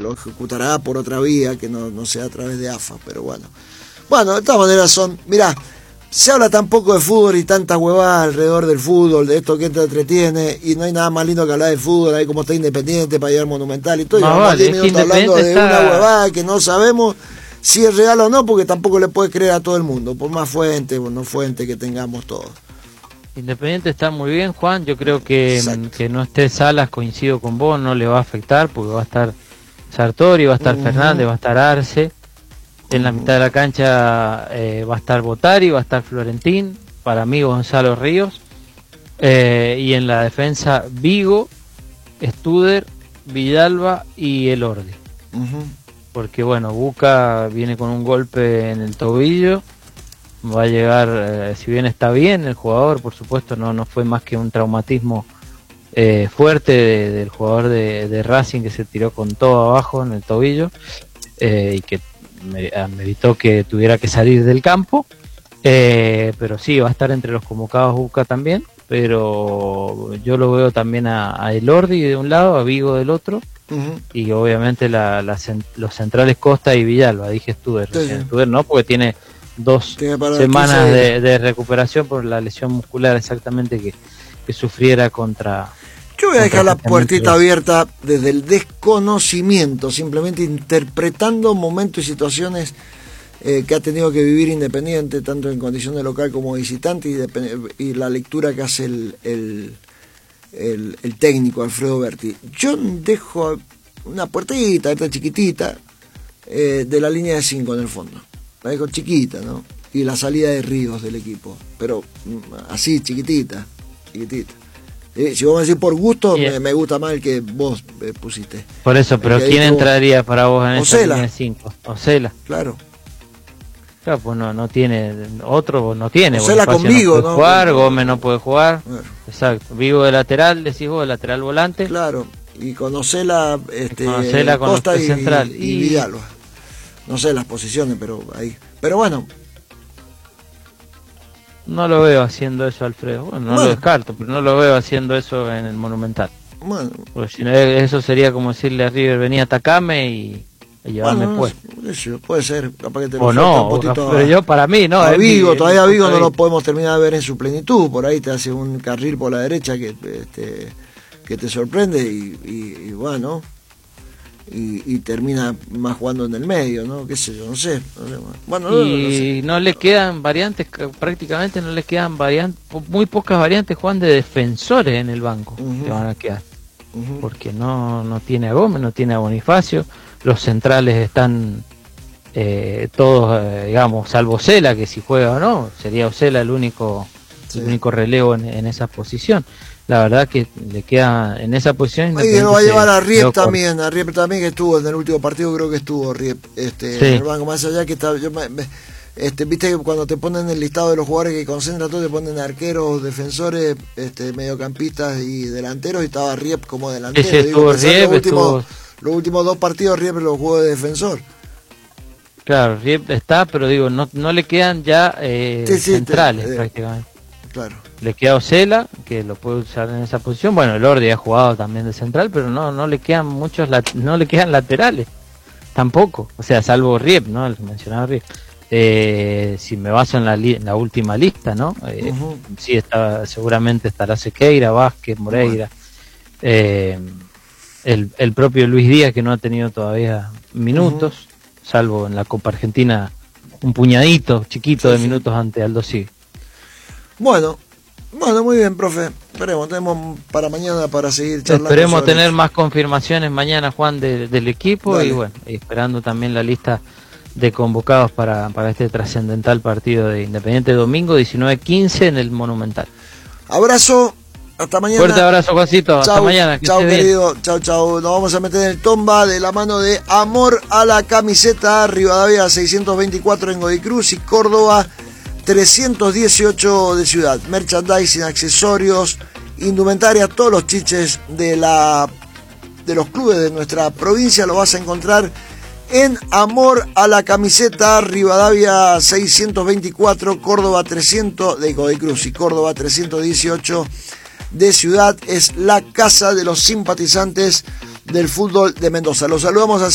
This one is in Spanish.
lo ejecutará por otra vía que no sea a través de AFA, pero bueno. Bueno, de todas maneras mirá, se habla tan poco de fútbol y tanta huevada alrededor del fútbol, de esto que te entretiene, y no hay nada más lindo que hablar de fútbol, ahí como está Independiente para llegar Monumental y todo, y vamos 10 minutos hablando de una huevada que no sabemos si es real o no, porque tampoco le puedes creer a todo el mundo, por más fuente o no fuente que tengamos todos. Independiente está muy bien, Juan. Yo creo que no esté Salas, coincido con vos, no le va a afectar, porque va a estar Sartori, va a estar Fernández, va a estar Arce. En la mitad de la cancha va a estar Botari, va a estar Florentín, para mí Gonzalo Ríos. Y en la defensa Vigo, Studer, Villalba y Elordi. Porque bueno, Buca viene con un golpe en el tobillo. Va a llegar, si bien está bien el jugador, por supuesto no fue más que un traumatismo fuerte del jugador de Racing, que se tiró con todo abajo en el tobillo y que evitó que tuviera que salir del campo, pero sí, va a estar entre los convocados Buca también, pero yo lo veo también a Elordi de un lado, a Vigo del otro, y obviamente los centrales Costa y Villalba. Dije Studer, Studer no, porque tiene 2 semanas de recuperación por la lesión muscular exactamente que sufriera contra... Yo voy a dejar la puertita abierta desde el desconocimiento, simplemente interpretando momentos y situaciones que ha tenido que vivir Independiente, tanto en condición de local como visitante, y la lectura que hace el técnico Alfredo Berti. Yo dejo una puertita, esta chiquitita, de la línea de 5 en el fondo. La dejo chiquita, ¿no? Y la salida de Ríos del equipo, pero así, chiquitita. Si vos me decís por gusto, me gusta más el que vos pusiste. Por eso, pero ¿quién entraría para vos en esa línea de 5? Ocela. Claro, pues no tiene otro, no tiene. Ocela con Vigo, ¿no? Jugar, Gómez no puede jugar. Claro. Exacto. Vigo de lateral, decís vos, de lateral volante. Claro, y con Ocela, con Costa y central. Y Villalba. No sé las posiciones, pero ahí. Pero bueno. No lo veo haciendo eso, Alfredo. Bueno, no lo descarto, pero no lo veo haciendo eso en el Monumental. Bueno. Porque si no, eso sería como decirle a River, vení a atacarme y llevarme pues. Eso puede ser, capaz que te lo no, un pero yo para mí, no. A Vigo, todavía a Vigo no lo podemos terminar de ver en su plenitud. Por ahí te hace un carril por la derecha que te sorprende y bueno. Y termina más jugando en el medio, ¿no? Qué sé yo, no sé. Bueno, y no le quedan variantes, prácticamente no le quedan variantes, muy pocas variantes, Juan, de defensores en el banco que van a quedar. Porque no tiene a Gómez, no tiene a Bonifacio, los centrales están todos, digamos, salvo Ocela, que si juega o no, sería Ocela el único relevo en esa posición. La verdad que le queda en esa posición. Y lo va a llevar a Riep también, que estuvo en el último partido, creo que estuvo Riep en el banco, más allá que está, viste que cuando te ponen el listado de los jugadores que concentran todo, te ponen arqueros, defensores, mediocampistas y delanteros, y estaba Riep como delantero. Los últimos 2 partidos Riep los jugó de defensor. Claro, Riep está, pero digo, no le quedan ya centrales prácticamente. Claro. Le queda Ocela, que lo puede usar en esa posición. Bueno, Elordi ha jugado también de central, pero no le quedan no le quedan laterales tampoco. O sea, salvo Riep, ¿no? El mencionado Riep. Si me baso en la última lista, ¿no? Sí, seguramente estará Sequeira, Vázquez, Moreira. El propio Luis Díaz, que no ha tenido todavía minutos, salvo en la Copa Argentina, un puñadito chiquito de minutos ante Aldo Civi. Bueno, muy bien, profe. Tenemos para mañana para seguir charlando. Esperemos tener más confirmaciones mañana, Juan, del equipo. Dale. Y bueno, esperando también la lista de convocados para este trascendental partido de Independiente domingo 19:15 en el Monumental. Abrazo, hasta mañana. Fuerte abrazo, Juancito, hasta mañana. Chau, querido, chau. Nos vamos a meter en el Tomba de la mano de Amor a la Camiseta, Rivadavia 624 en Godicruz y Córdoba 318 de Ciudad. Merchandising, accesorios, indumentaria, todos los chiches de los clubes de nuestra provincia lo vas a encontrar en Amor a la Camiseta, Rivadavia 624, Córdoba 300 de Godicruz y Córdoba 318 de Ciudad. Es la casa de los simpatizantes del fútbol de Mendoza. Los saludamos a